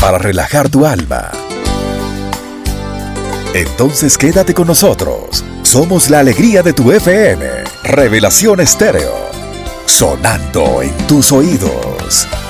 para relajar tu alma. Entonces quédate con nosotros. Somos la alegría de tu FM. Revelación Estéreo. Sonando en tus oídos.